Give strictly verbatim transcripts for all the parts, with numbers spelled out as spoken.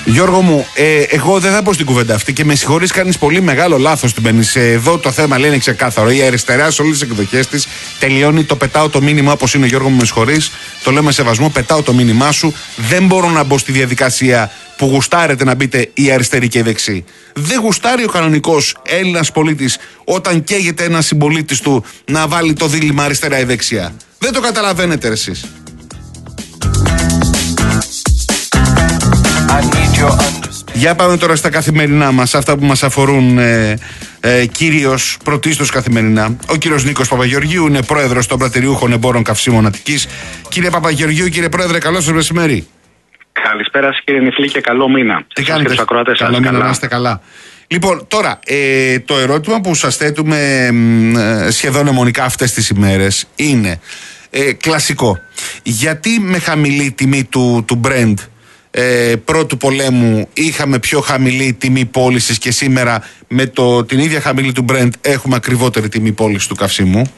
Γιώργο μου, ε, εγώ δεν θα πω στην κουβέντα αυτή και με συγχωρείς, κάνεις πολύ μεγάλο λάθος. Την παίρνεις. Εδώ το θέμα λέει είναι ξεκάθαρο. Η αριστερά σε όλες τις εκδοχές της τελειώνει το πετάω το μήνυμα όπως είναι, Γιώργο μου, με συγχωρείς. Το λέω με σεβασμό, πετάω το μήνυμά σου. Δεν μπορώ να μπω στη διαδικασία που γουστάρετε να μπείτε η αριστερή και η δεξή. Δεν γουστάρει ο κανονικός Έλληνας πολίτης όταν καίγεται ένας συμπολίτης του να βάλει το δίλημμα αριστερά ή δεξιά. Δεν το καταλαβαίνετε εσείς. Για πάμε τώρα στα καθημερινά μας, αυτά που μας αφορούν ε, ε, κυρίως πρωτίστως καθημερινά. Ο κύριος Νίκος Παπαγεωργίου είναι πρόεδρος των Πρατηριούχων Εμπόρων Καυσίμων Αττικής. Κύριε Παπαγεωργίου, κύριε πρόεδρε, καλώς σας μεσημέρι. Καλησπέρα σας κύριε Νιφλή και καλό μήνα. Τι κάνετε? Καλό μήνα, να είστε καλά. Λοιπόν, τώρα, ε, το ερώτημα που σας θέτουμε ε, σχεδόν αιμονικά αυτές τις ημέρες είναι ε, κλασικό. Γιατί με χαμηλή τιμή του, του Brent Ε, πρώτου πολέμου είχαμε πιο χαμηλή τιμή πώλησης και σήμερα με το, την ίδια χαμηλή του Brent έχουμε ακριβότερη τιμή πώλησης του καυσίμου?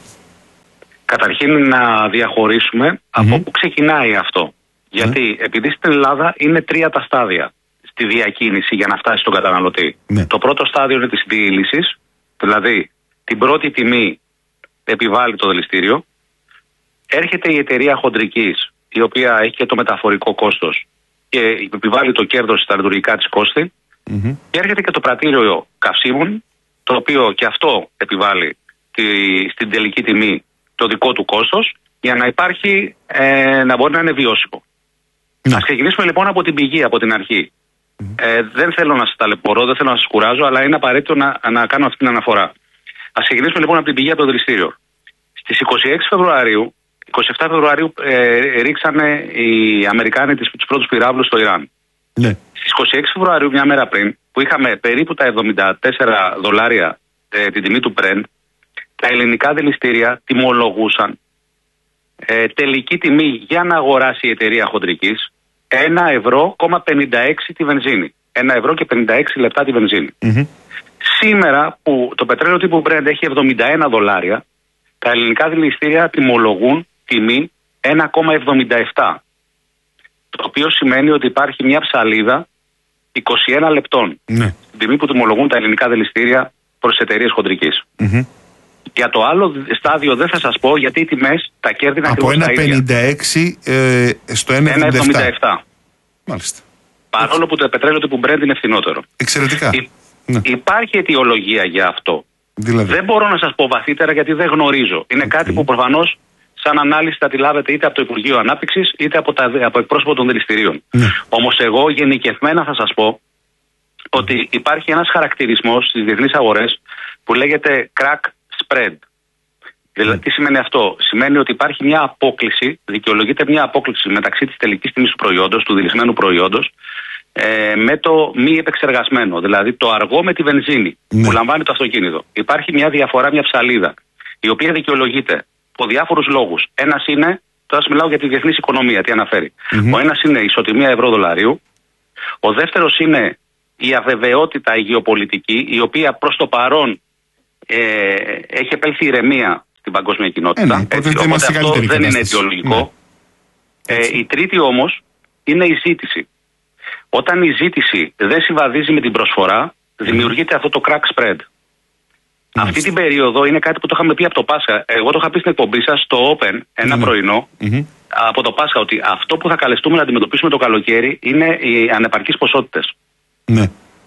Καταρχήν να διαχωρίσουμε mm-hmm. από πού ξεκινάει αυτό. Γιατί mm-hmm. επειδή στην Ελλάδα είναι τρία τα στάδια στη διακίνηση για να φτάσει στον καταναλωτή. Mm-hmm. Το πρώτο στάδιο είναι της διήλυσης, δηλαδή την πρώτη τιμή επιβάλλει το δηληστήριο. Έρχεται η εταιρεία χοντρικής, η οποία έχει και το μεταφορικό κόστος και επιβάλλει το κέρδος στα λειτουργικά της κόστη. Mm-hmm. Και έρχεται και το πρατήριο καυσίμων, το οποίο και αυτό επιβάλλει τη, στην τελική τιμή το δικό του κόστος, για να υπάρχει, ε, να μπορεί να είναι βιώσιμο. Mm-hmm. Ας ξεκινήσουμε λοιπόν από την πηγή, από την αρχή. Mm-hmm. Ε, δεν θέλω να σας ταλαιπωρώ, δεν θέλω να σας κουράζω, αλλά είναι απαραίτητο να, να κάνω αυτή την αναφορά. Ας ξεκινήσουμε λοιπόν από την πηγή, από το δηληστήριο. Στις είκοσι έξι Φεβρουαρίου, είκοσι επτά Φεβρουαρίου ε, ρίξανε οι Αμερικάνοι τις, τους πρώτους πυράβλους στο Ιράν. Ναι. Στις είκοσι έξι Φεβρουαρίου, μια μέρα πριν, που είχαμε περίπου τα εβδομήντα τέσσερα δολάρια ε, την τιμή του Brent, τα ελληνικά δηληστήρια τιμολογούσαν ε, τελική τιμή για να αγοράσει η εταιρεία χοντρικής ένα ευρώ κόμμα πενήντα έξι τη βενζίνη. ένα ευρώ και πενήντα έξι λεπτά τη βενζίνη. Mm-hmm. Σήμερα που το πετρέλαιο τύπου Brent έχει εβδομήντα ένα δολάρια, τα ελληνικά δηληστήρια τιμολογούν τιμή ένα κόμμα εβδομήντα επτά. Το οποίο σημαίνει ότι υπάρχει μια ψαλίδα είκοσι ένα λεπτών. Ναι. Την τιμή που τιμολογούν τα ελληνικά δηληστήρια προς εταιρείες χοντρικής. Mm-hmm. Για το άλλο στάδιο δεν θα σας πω, γιατί οι τιμές, τα κέρδη είναι ακριβώς τα ίδια. Από ένα κόμμα πενήντα έξι ε, στο ένα κόμμα εβδομήντα επτά. Μάλιστα. Παρόλο που το πετρέλαιο τύπου Brent είναι φθηνότερο. Εξαιρετικά. Υ- ναι. Υπάρχει αιτιολογία για αυτό. Δηλαδή. Δεν μπορώ να σας πω βαθύτερα γιατί δεν γνωρίζω. Είναι okay. κάτι που προφανώς σαν ανάλυση θα τη λάβετε είτε από το Υπουργείο Ανάπτυξης είτε από, τα, από εκπρόσωπο των δηληστηρίων. Mm. Όμως εγώ γενικευμένα θα σας πω ότι υπάρχει ένας χαρακτηρισμός στις διεθνείς αγορές που λέγεται crack spread. Δηλαδή, τι σημαίνει αυτό? Σημαίνει ότι υπάρχει μια απόκλιση, δικαιολογείται μια απόκλιση μεταξύ της τελικής τιμής του προϊόντος, του δηλισμένου προϊόντος, ε, με το μη επεξεργασμένο. Δηλαδή το αργό με τη βενζίνη mm. που λαμβάνει το αυτοκίνητο. Υπάρχει μια διαφορά, μια ψαλίδα, η οποία δικαιολογείται από διάφορους λόγους. Ένας είναι, τώρα σας μιλάω για τη διεθνής οικονομία, τι αναφέρει. Mm-hmm. Ο ένας είναι η ισοτιμία ευρώ-δολαρίου. Ο δεύτερος είναι η αβεβαιότητα η γεωπολιτική, η οποία προς το παρόν ε, έχει επέλθει ηρεμία στην παγκόσμια κοινότητα. Ε, ναι, έτσι, οπότε αυτό δεν κατάσταση. Είναι αιτιολογικό. Ναι. Ε, η τρίτη όμως είναι η ζήτηση. Όταν η ζήτηση δεν συμβαδίζει με την προσφορά, δημιουργείται αυτό το crack spread. Mm. Αυτή την περίοδο είναι κάτι που το είχαμε πει από το Πάσχα. Εγώ το είχα πει στην εκπομπή σας στο Open ένα mm. πρωινό mm-hmm. από το Πάσχα, ότι αυτό που θα καλεστούμε να αντιμετωπίσουμε το καλοκαίρι είναι οι ανεπαρκείς ποσότητες. Mm.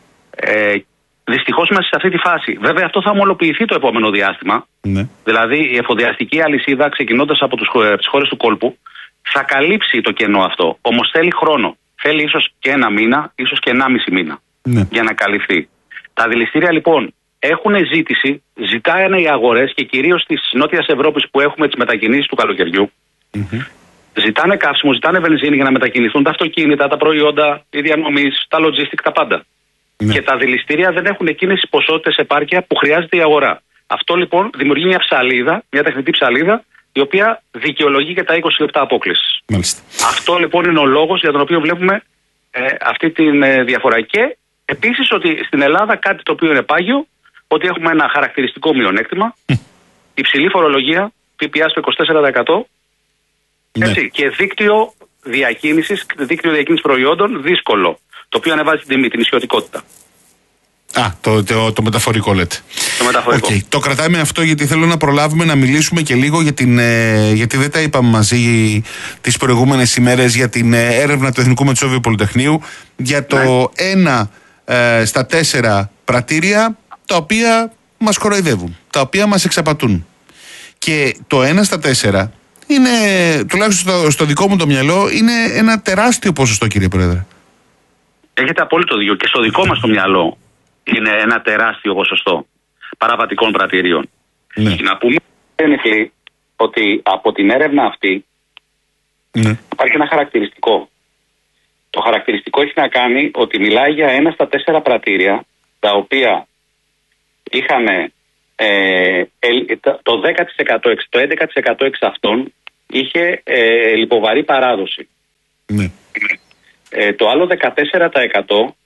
Ε, Δυστυχώς είμαστε σε αυτή τη φάση. Βέβαια αυτό θα ομολοποιηθεί το επόμενο διάστημα. Mm. Δηλαδή η εφοδιαστική αλυσίδα, ξεκινώντας από τις χώρες του κόλπου, θα καλύψει το κενό αυτό. Όμως θέλει χρόνο. Θέλει ίσως και ένα μήνα, ίσως και ενάμιση μήνα ναι. για να καλυφθεί. Τα δηληστήρια λοιπόν έχουν ζήτηση, ζητάνε οι αγορές και κυρίως της Νότιας Ευρώπης που έχουμε τις μετακινήσεις του καλοκαιριού. Mm-hmm. Ζητάνε καύσιμο, ζητάνε βενζίνη για να μετακινηθούν τα αυτοκίνητα, τα προϊόντα, οι διανομής, τα logistic, τα πάντα. Mm-hmm. Και τα δηληστήρια δεν έχουν εκείνες τις ποσότητες επάρκεια που χρειάζεται η αγορά. Αυτό λοιπόν δημιουργεί μια ψαλίδα, μια τεχνητή ψαλίδα, η οποία δικαιολογεί και τα είκοσι λεπτά απόκλησης. Μάλιστα. Αυτό λοιπόν είναι ο λόγος για τον οποίο βλέπουμε ε, αυτή τη ε, διαφορά. Και επίσης ότι στην Ελλάδα κάτι το οποίο είναι πάγιο, ότι έχουμε ένα χαρακτηριστικό μειονέκτημα, mm. υψηλή φορολογία, ΦΠΑ στο είκοσι τέσσερα τοις εκατό ναι. έτσι, και δίκτυο διακίνησης, δίκτυο διακίνησης προϊόντων δύσκολο. Το οποίο ανεβάζει την τιμή, την ισιωτικότητα. Α, το, το, το μεταφορικό λέτε. Το μεταφορικό. Okay. Το κρατάμε αυτό γιατί θέλω να προλάβουμε να μιλήσουμε και λίγο για την. Ε, γιατί δεν τα είπαμε μαζί τις προηγούμενες ημέρες για την ε, έρευνα του Εθνικού Μετσόβιου Πολυτεχνείου για το ναι. ένα ε, στα τέσσερα πρατήρια τα οποία μας κοροϊδεύουν, τα οποία μας εξαπατούν. Και το ένα στα τέσσερα είναι, τουλάχιστον στο, στο δικό μου το μυαλό, είναι ένα τεράστιο ποσοστό, κύριε Πρόεδρε. Έχετε απόλυτο δίκιο. Και στο δικό μας το μυαλό είναι ένα τεράστιο ποσοστό παραβατικών πρατηρίων. Ναι. Να πούμε ότι από την έρευνα αυτή ναι. υπάρχει ένα χαρακτηριστικό. Το χαρακτηριστικό έχει να κάνει ότι μιλάει για ένα στα τέσσερα πρατήρια τα οποία είχαν ε, το δέκα τοις εκατό, το έντεκα τοις εκατό εξ αυτών είχε ε, λιποβαρή παράδοση. Ναι. Ε, το άλλο δεκατέσσερα τοις εκατό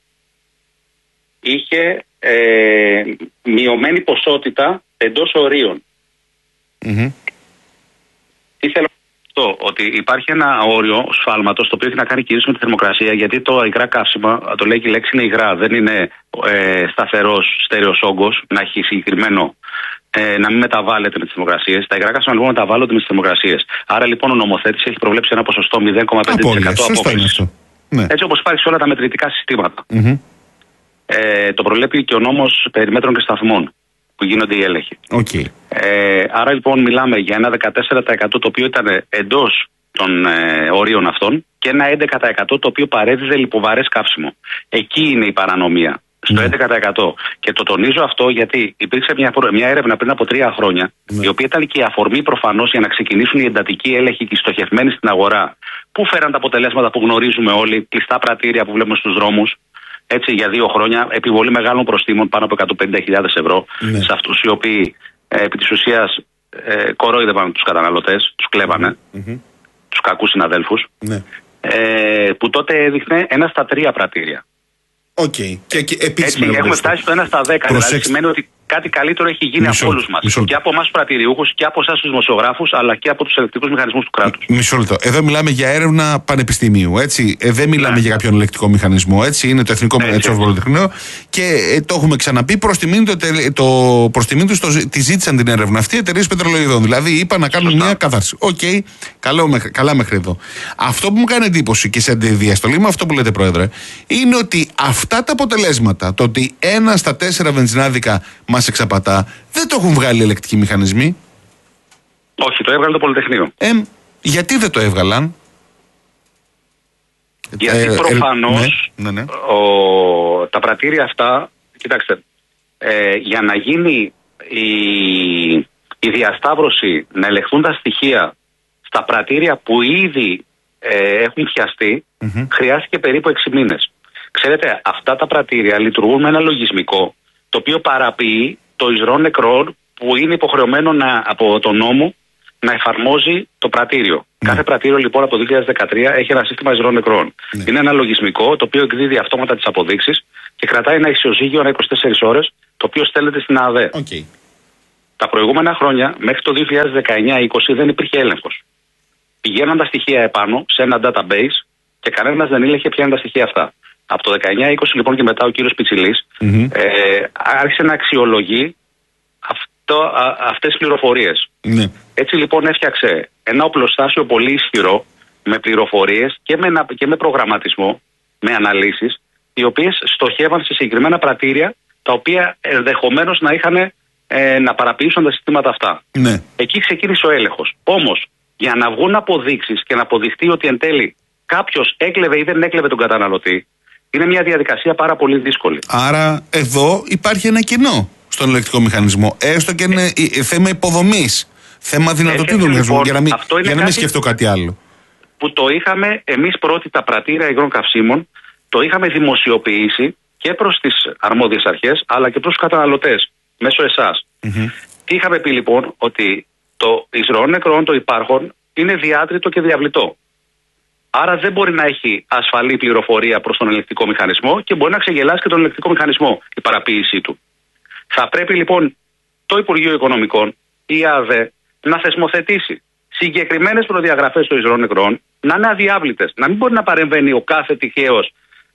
είχε ε, μειωμένη ποσότητα εντός ορίων. Mm-hmm. Τι θέλω να πω, ότι υπάρχει ένα όριο σφάλματος το οποίο έχει να κάνει κυρίως με τη θερμοκρασία, γιατί το υγρά καύσιμα, το λέει και η λέξη είναι υγρά, δεν είναι ε, σταθερός στέρεος όγκος, να έχει συγκεκριμένο, ε, να μην μεταβάλλεται με τις θερμοκρασίες. Τα υγρά καύσιμα λοιπόν μεταβάλλονται με τις θερμοκρασίες. Άρα λοιπόν ο νομοθέτης έχει προβλέψει ένα ποσοστό μηδέν κόμμα πέντε τοις εκατό απόκλησης. Ναι. Έτσι όπως υπάρχει σε όλα τα μετρητικά συστήματα. Mm-hmm. Ε, το προβλέπει και ο νόμος περί μέτρων και σταθμών που γίνονται οι έλεγχοι. Okay. Ε, άρα λοιπόν μιλάμε για ένα δεκατέσσερα τοις εκατό το οποίο ήταν εντός των ε, ορίων αυτών και ένα έντεκα τοις εκατό το οποίο παρέδιζε λιποβαρές καύσιμο. Εκεί είναι η παρανομία. Στο mm. έντεκα τοις εκατό. Και το τονίζω αυτό γιατί υπήρξε μια, μια έρευνα πριν από τρία χρόνια, mm. η οποία ήταν και η αφορμή προφανώς για να ξεκινήσουν οι εντατικοί έλεγχοι και οι στοχευμένοι στην αγορά. Πού φέραν τα αποτελέσματα που γνωρίζουμε όλοι, κλειστά πρατήρια που βλέπουμε στους δρόμους. Έτσι, για δύο χρόνια, επιβολή μεγάλων προστίμων πάνω από εκατόν πενήντα χιλιάδες ευρώ ναι. σε αυτούς οι οποίοι ε, επί της ουσίας ε, κορόιδευαν τους καταναλωτές, τους κλέβανε, mm-hmm. τους κακούς συναδέλφους, ναι. ε, που τότε έδειχνε ένα στα τρία πρατήρια. Okay. Και, και Έτσι, έχουμε φτάσει στο ένα στα δέκα. Προσέξτε. Δηλαδή σημαίνει ότι κάτι καλύτερο έχει γίνει μισό, από όλους μας. Και από εμάς τους πρατηριούχους και από εσάς τους δημοσιογράφους, αλλά και από τους ελεκτικούς μηχανισμούς του κράτους. Μισό λεπτό. Εδώ μιλάμε για έρευνα πανεπιστημίου. Έτσι. Ε, δεν μιλάμε ναι. για κάποιον ελεκτικό μηχανισμό. Έτσι. Είναι το Εθνικό Μετσόβιο Πολυτεχνείο. Και ε, το έχουμε ξαναπεί. Προς τιμήν του το, τη ζήτησαν την έρευνα αυτή οι εταιρείες πετρελαιοειδών. Δηλαδή είπαν να κάνουν Σωστά. μια καθάρση. Οκ. Okay. Καλά μέχρι εδώ. Αυτό που μου κάνει εντύπωση και σε αντιδιαστολή με αυτό που λέτε, Πρόεδρε, είναι ότι αυτά τα αποτελέσματα, το ότι ένα στα τέσσερα βενζινάδικα μας εξαπατά, δεν το έχουν βγάλει οι ελεκτικοί μηχανισμοί. Όχι, το έβγαλε το Πολυτεχνείο. Ε, γιατί δεν το έβγαλαν? Γιατί ε, προφανώς ε, ναι, ναι, ναι. Ο, τα πρατήρια αυτά, κοιτάξτε, ε, για να γίνει η, η διασταύρωση, να ελεγχθούν τα στοιχεία στα πρατήρια που ήδη ε, έχουν πιαστεί, mm-hmm. χρειάστηκε περίπου έξι μήνες. Ξέρετε, αυτά τα πρατήρια λειτουργούν με ένα λογισμικό το οποίο παραποιεί το εισρό νεκρών που είναι υποχρεωμένο να, από τον νόμο να εφαρμόζει το πρατήριο. Mm. Κάθε πρατήριο λοιπόν από το δύο χιλιάδες δεκατρία έχει ένα σύστημα εισρών νεκρών. Mm. Είναι ένα λογισμικό το οποίο εκδίδει αυτόματα τις αποδείξεις και κρατάει ένα ισοζύγιο ανά είκοσι τέσσερις ώρες το οποίο στέλνεται στην ΑΔΕ. Okay. Τα προηγούμενα χρόνια μέχρι το δύο χιλιάδες δεκαεννιά είκοσι δεν υπήρχε έλεγχος. Πηγαίναν τα στοιχεία επάνω σε ένα database και κανένας δεν έλεγχε ποια είναι τα στοιχεία αυτά. Από το δεκαεννιά είκοσι λοιπόν και μετά ο κύριος Πιτσιλής mm-hmm. ε, άρχισε να αξιολογεί αυτό, α, αυτές τις πληροφορίες. Mm-hmm. Έτσι λοιπόν έφτιαξε ένα οπλοστάσιο πολύ ισχυρό με πληροφορίες και με, και με προγραμματισμό, με αναλύσεις, οι οποίες στοχεύαν σε συγκεκριμένα πρατήρια τα οποία ενδεχομένως να είχαν ε, να παραποιήσουν τα συστήματα αυτά. Mm-hmm. Εκεί ξεκίνησε ο έλεγχος. Όμως για να βγουν αποδείξεις και να αποδειχτεί ότι εν τέλει κάποιος έκλεβε ή δεν έκλεβε τον καταναλωτή, είναι μια διαδικασία πάρα πολύ δύσκολη. Άρα εδώ υπάρχει ένα κενό στον ελεκτικό μηχανισμό. Έστω και είναι ε, θέμα υποδομής, θέμα δυνατοτήτων του μηχανισμού. Λοιπόν, για να μην, για να μην σκεφτώ κάτι άλλο. Που το είχαμε εμείς πρώτοι τα πρατήρια υγρών καυσίμων, το είχαμε δημοσιοποιήσει και προς τις αρμόδιες αρχές, αλλά και προς τους καταναλωτές, μέσω εσάς. Mm-hmm. Τι είχαμε πει λοιπόν, ότι το εισρό νεκρών, το υπάρχον, είναι διάτριτο και διαβλητό. Άρα δεν μπορεί να έχει ασφαλή πληροφορία προς τον ελεκτικό μηχανισμό και μπορεί να ξεγελάσει και τον ελεκτικό μηχανισμό η παραποίησή του. Θα πρέπει λοιπόν το Υπουργείο Οικονομικών, η ΑΔΕ, να θεσμοθετήσει συγκεκριμένες προδιαγραφές των εισρών νεκρών, να είναι αδιάβλητες, να μην μπορεί να παρεμβαίνει ο κάθε τυχαίος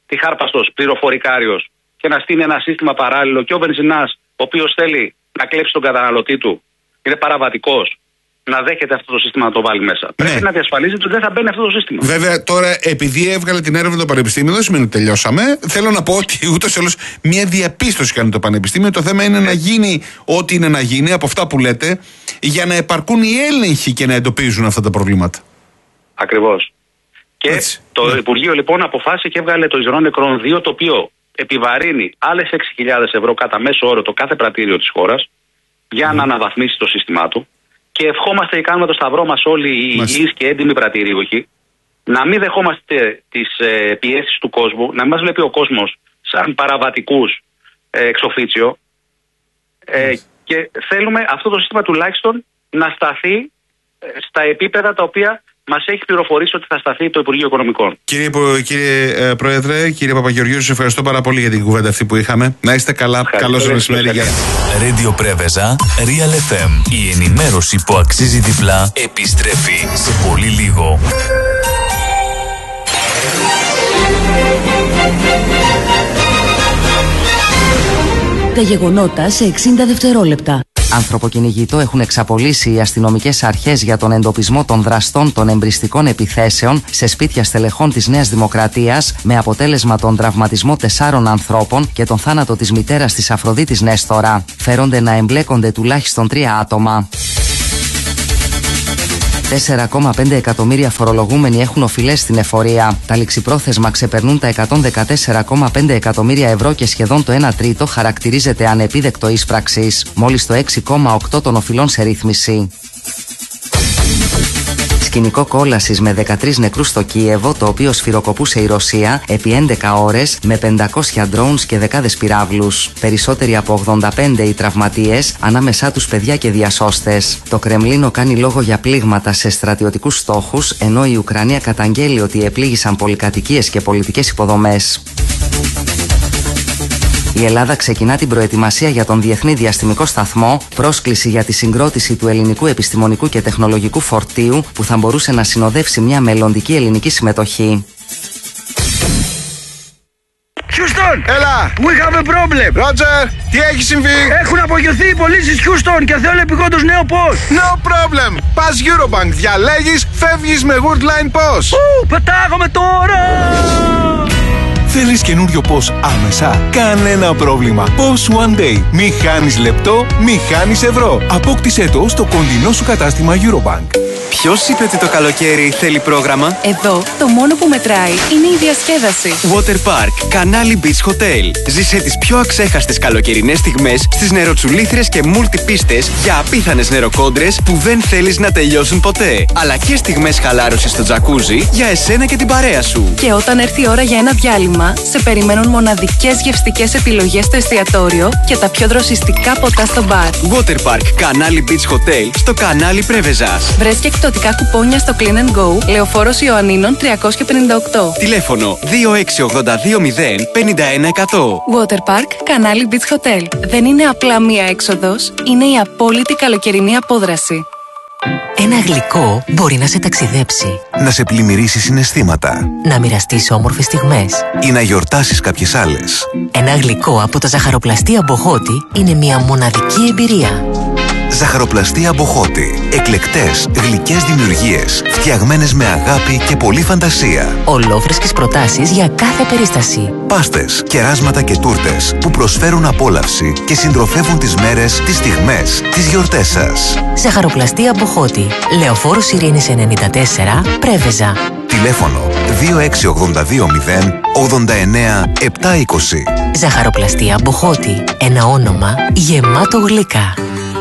τυχάρπαστος πληροφορικάριος και να στείλει ένα σύστημα παράλληλο και ο βενζινάς, ο οποίος θέλει να κλέψει τον καταναλωτή του, είναι παραβατικός, να δέχεται αυτό το σύστημα να το βάλει μέσα. Ναι. Πρέπει να διασφαλίζει ότι δεν θα μπαίνει αυτό το σύστημα. Βέβαια, τώρα, επειδή έβγαλε την έρευνα το Πανεπιστήμιο, δεν σημαίνει ότι τελειώσαμε. Θέλω να πω ότι ούτως ή άλλως μια διαπίστωση κάνει το Πανεπιστήμιο. Το θέμα είναι να γίνει ό,τι είναι να γίνει από αυτά που λέτε, για να επαρκούν οι έλεγχοι και να εντοπίζουν αυτά τα προβλήματα. Ακριβώς. Και έτσι, το ναι. Υπουργείο λοιπόν αποφάσισε και έβγαλε το Ιζερών Νεκρών δύο, το οποίο επιβαρύνει άλλες έξι χιλιάδες ευρώ κατά μέσο όρο το κάθε πρατήριο της χώρας για mm. να αναβαθμίσει το σύστημά του. Και ευχόμαστε και κάνουμε το σταυρό μας όλοι οι υγιείς και έντιμοι πρατηρίουχοι να μην δεχόμαστε τις ε, πιέσεις του κόσμου, να μην μας βλέπει ο κόσμος σαν παραβατικούς ε, εξοφίτσιο ε, mm. και θέλουμε αυτό το σύστημα τουλάχιστον να σταθεί ε, στα επίπεδα τα οποία μας έχει πληροφορήσει ότι θα σταθεί το Υπουργείο Οικονομικών. Κύριε, κύριε ε, Πρόεδρε, κύριε Παπαγεωργίου, σας ευχαριστώ πάρα πολύ για την κουβέντα αυτή που είχαμε. Να είστε καλά. Καλώς μεσημέρι. Radio Πρέβεζα, Real εφ εμ. Η ενημέρωση που αξίζει διπλά επιστρέφει σε πολύ λίγο. Τα γεγονότα σε εξήντα δευτερόλεπτα. Ανθρωποκυνηγητό έχουν εξαπολύσει οι αστυνομικές αρχές για τον εντοπισμό των δραστών των εμπριστικών επιθέσεων σε σπίτια στελεχών της Νέας Δημοκρατίας, με αποτέλεσμα τον τραυματισμό τεσσάρων ανθρώπων και τον θάνατο της μητέρας της Αφροδίτης Νέστορα. Φέρονται να εμπλέκονται τουλάχιστον τρία άτομα. τέσσερα κόμμα πέντε εκατομμύρια φορολογούμενοι έχουν οφειλές στην εφορία. Τα ληξιπρόθεσμα ξεπερνούν τα εκατόν δεκατέσσερα κόμμα πέντε εκατομμύρια ευρώ και σχεδόν το ένα τρίτο χαρακτηρίζεται ανεπίδεκτο ίσπραξης. Μόλις το έξι κόμμα οκτώ των οφειλών σε ρύθμιση. Σκηνικό κόλασης με δεκατρείς νεκρούς στο Κίεβο, το οποίο σφυροκοπούσε η Ρωσία επί έντεκα ώρες με πεντακόσια drones και δεκάδες πυράβλους. Περισσότεροι από ογδόντα πέντε οι τραυματίες, ανάμεσά τους παιδιά και διασώστες. Το Κρεμλίνο κάνει λόγο για πλήγματα σε στρατιωτικούς στόχους, ενώ η Ουκρανία καταγγέλει ότι επλήγησαν πολυκατοικίες και πολιτικές υποδομές. Η Ελλάδα ξεκινά την προετοιμασία για τον Διεθνή Διαστημικό Σταθμό, πρόσκληση για τη συγκρότηση του ελληνικού επιστημονικού και τεχνολογικού φορτίου που θα μπορούσε να συνοδεύσει μια μελλοντική ελληνική συμμετοχή. Houston! Έλα! We have a problem! Roger! Τι έχει συμβεί? Έχουν απογειωθεί οι πωλήσεις Houston και θέλουν επειγόντως νέο post! No problem! Πας Eurobank, διαλέγεις, φεύγεις με Woodline Post! Ου, πετάγαμε τώρα! Θέλεις καινούριο πώς άμεσα? Κανένα πρόβλημα. Πώς One Day. Μη χάνεις λεπτό, μη χάνεις ευρώ. Απόκτησέ το στο κοντινό σου κατάστημα Eurobank. Ποιος είπε ότι το καλοκαίρι θέλει πρόγραμμα? Εδώ το μόνο που μετράει είναι η διασκέδαση. Water Park, Κανάλι Beach Hotel. Ζήσε τις πιο αξέχαστες καλοκαιρινές στιγμές στις νεροτσουλήθρες και μουλτιπίστες για απίθανες νεροκόντρες που δεν θέλεις να τελειώσουν ποτέ. Αλλά και στιγμές χαλάρωσης στο τζακούζι για εσένα και την παρέα σου. Και όταν έρθει η ώρα για ένα διάλειμμα, σε περιμένουν μοναδικές γευστικές επιλογές στο εστιατόριο και τα πιο δροσιστικά ποτά στο μπαρ. Water Park, Κανάλι Beach Hotel, στο Κανάλι Πρέβεζας. Βρες και εκπτωτικά κουπόνια στο Clean and Go, Λεωφόρος Ιωαννίνων τριακόσια πενήντα οκτώ. Τηλέφωνο δύο έξι ογδόντα δύο μηδέν πενήντα ένα εκατό. Water Park, Κανάλι Beach Hotel. Δεν είναι απλά μία έξοδος, είναι η απόλυτη καλοκαιρινή απόδραση. Ένα γλυκό μπορεί να σε ταξιδέψει, να σε πλημμυρίσει συναισθήματα, να μοιραστείς όμορφες στιγμές ή να γιορτάσεις κάποιες άλλες. Ένα γλυκό από τα ζαχαροπλαστεία Μποχώτη είναι μια μοναδική εμπειρία. Ζαχαροπλαστεία Μποχώτη. Εκλεκτές, γλυκές δημιουργίες, φτιαγμένες με αγάπη και πολλή φαντασία. Ολόφρεσκες προτάσεις για κάθε περίσταση. Πάστες, κεράσματα και τούρτες που προσφέρουν απόλαυση και συντροφεύουν τις μέρες, τις στιγμές, τις γιορτές σας. Ζαχαροπλαστεία Μποχώτη. Λεωφόρος Ειρήνης ενενήντα τέσσερα, Πρέβεζα. Τηλέφωνο δύο έξι ογδόντα δύο μηδέν ογδόντα εννέα επτακόσια είκοσι. Ζαχαροπλαστεία Μποχώτη. Ένα όνομα γεμάτο γλυκά.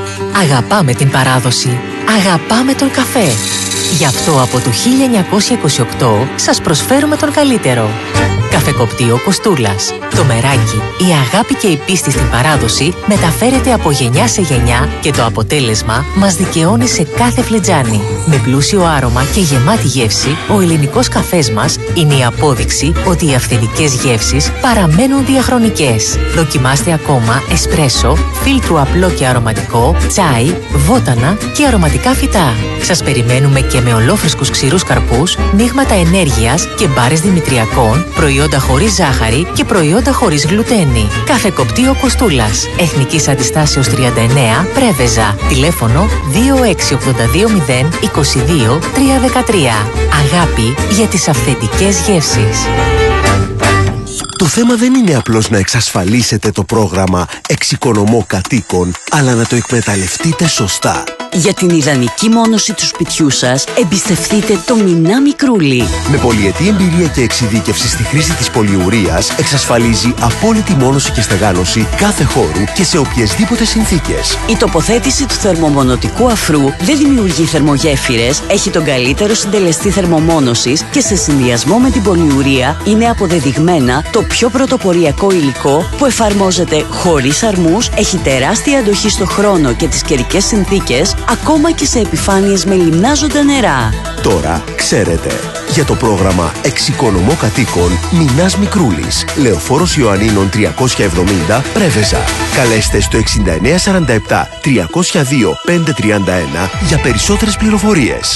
Αγαπάμε την παράδοση. Αγαπάμε τον καφέ. Γι' αυτό από το χίλια εννιακόσια είκοσι οκτώ σας προσφέρουμε τον καλύτερο. Καφεκοπτείο Κοστούλας. Το μεράκι, η αγάπη και η πίστη στην παράδοση μεταφέρεται από γενιά σε γενιά και το αποτέλεσμα μας δικαιώνει σε κάθε φλιτζάνι. Με πλούσιο άρωμα και γεμάτη γεύση, ο ελληνικός καφές μας είναι η απόδειξη ότι οι αυθεντικές γεύσεις παραμένουν διαχρονικές. Δοκιμάστε ακόμα εσπρέσο, φίλτρου απλό και αρωματικό, τσάι, βότανα και αρωματικά φυτά. Σας περιμένουμε και με ολόφρεσκους ξηρούς καρπούς, μείγματα ενέργειας και μπάρες δημητριακών, προϊόντα προϊόντα χωρίς ζάχαρη και προϊόντα χωρίς γλουτένη. Καφεκοπτείο Κοστούλας. Εθνικής Αντιστάσεως τριάντα εννέα, Πρέβεζα. Τηλέφωνο δύο έξι οκτώ δύο μηδέν είκοσι δύο τριακόσια δεκατρία. Αγάπη για τις αυθεντικές γεύσεις. Το θέμα δεν είναι απλώς να εξασφαλίσετε το πρόγραμμα Εξοικονομώ Κατοίκων, αλλά να το εκμεταλλευτείτε σωστά. Για την ιδανική μόνωση του σπιτιού σας, εμπιστευτείτε το Μινά Μικρούλι. Με πολυετή εμπειρία και εξειδίκευση στη χρήση της πολυουρίας, εξασφαλίζει απόλυτη μόνωση και στεγάνωση κάθε χώρου και σε οποιασδήποτε συνθήκες. Η τοποθέτηση του θερμομονωτικού αφρού δεν δημιουργεί θερμογέφυρες, έχει τον καλύτερο συντελεστή θερμομόνωσης και σε συνδυασμό με την πολυουρία είναι αποδεδειγμένα το πιο πρωτοποριακό υλικό που εφαρμόζεται χωρίς αρμούς, έχει τεράστια αντοχή στο χρόνο και τις καιρικές συνθήκες, ακόμα και σε επιφάνειες με λιμνάζοντα νερά. Τώρα ξέρετε. Για το πρόγραμμα Εξοικονομώ Κατοίκων, Μινάς Μικρούλης, Λεωφόρος Ιωαννίνων τριακόσια εβδομήντα, Πρέβεζα. Καλέστε στο εξήντα εννέα σαράντα επτά τριακόσια δύο πεντακόσια τριάντα ένα για περισσότερες πληροφορίες.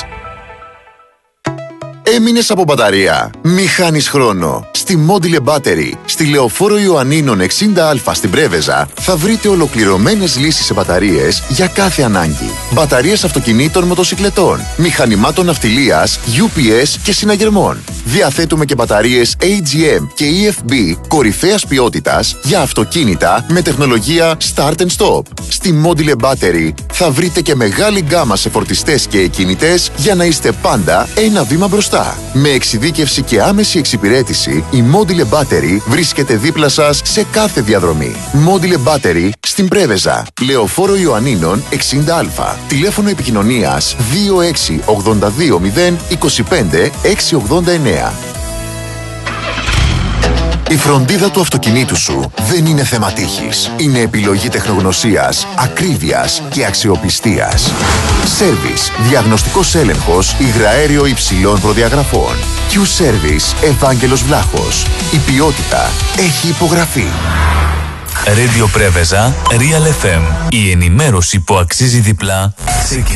Έμεινες από μπαταρία? Μη χάνεις χρόνο. Στη Module Battery, στη Λεωφόρο Ιωαννίνων εξήντα α στην Πρέβεζα, θα βρείτε ολοκληρωμένες λύσεις σε μπαταρίες για κάθε ανάγκη. Μπαταρίες αυτοκινήτων, μοτοσικλετών, μηχανημάτων ναυτιλίας, γιου πι ες και συναγερμών. Διαθέτουμε και μπαταρίες έι τζι εμ και ι εφ μπι κορυφαίας ποιότητας για αυτοκίνητα με τεχνολογία Start and Stop. Στη Module Battery θα βρείτε και μεγάλη γκάμα σε φορτιστές και εκκίνητες για να είστε πάντα ένα βήμα μπροστά. Με εξειδίκευση και άμεση εξυπηρέτηση, η Module Battery βρίσκεται δίπλα σας σε κάθε διαδρομή. Module Battery στην Πρέβεζα, Λεωφόρο Ιωαννίνων εξήντα α. Τηλέφωνο επικοινωνίας δύο έξι οκτώ δύο μηδέν είκοσι πέντε εξακόσια ογδόντα εννέα. Η φροντίδα του αυτοκινήτου σου δεν είναι θέμα τύχης. Είναι επιλογή τεχνογνωσίας, ακρίβειας και αξιοπιστίας. Service, διαγνωστικός έλεγχος υγραέριο υψηλών προδιαγραφών. Q-Service, Ευάγγελος Βλάχος. Η ποιότητα έχει υπογραφεί. Radio Πρέβεζα, Real εφ εμ. Η ενημέρωση που αξίζει διπλά ξεκινά.